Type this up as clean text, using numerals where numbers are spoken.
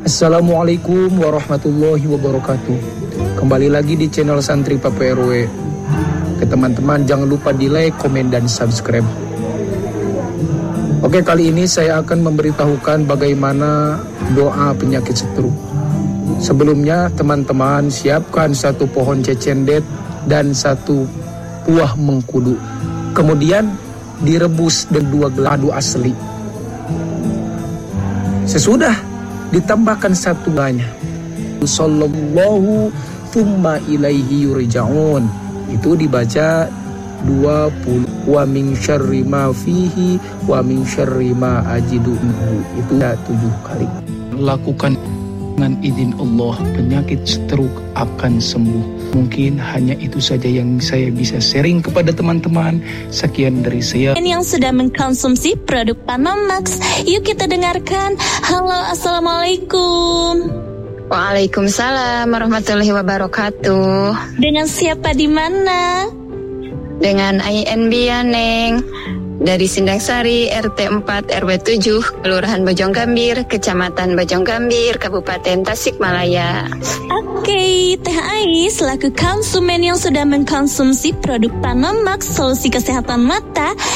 Assalamualaikum warahmatullahi wabarakatuh. Kembali lagi di channel Santri Papa RW. Oke teman-teman, jangan lupa di like, komen, dan subscribe. Oke, kali ini saya akan memberitahukan bagaimana doa penyakit stroke. Sebelumnya teman-teman siapkan satu pohon cecendet dan satu buah mengkudu. Kemudian direbus dan 2 gelas madu asli. Sesudah ditambahkan satu banyak. Sallallahu thumma ilaihi yurja'un. Itu dibaca 20. Wa min syarri ma fihi wa min syarri ma ajidu. Itu 7 kali. Lakukan dengan izin Allah, penyakit stroke akan sembuh. Mungkin hanya itu saja yang saya bisa sharing kepada teman-teman. Sekian dari saya. Yang sudah mengkonsumsi produk Panamax, yuk kita dengarkan. Halo, assalamualaikum. Waalaikumsalam warahmatullahi wabarakatuh. Dengan siapa di mana? Dengan INB ya, Neng. Dari Sindangsari, RT 4 RW 7, Kelurahan Bojonggambir, Kecamatan Bojonggambir, Kabupaten Tasikmalaya. Oke, Teh Ais selaku konsumen yang sudah mengkonsumsi produk Panamax solusi kesehatan mata